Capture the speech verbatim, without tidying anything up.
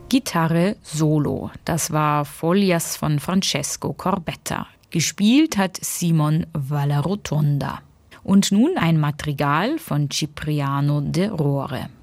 Gitarre Solo, das war Folias von Francesco Corbetta. Gespielt hat Simon Vallarotonda. Und nun ein Madrigal von Cipriano de Rore.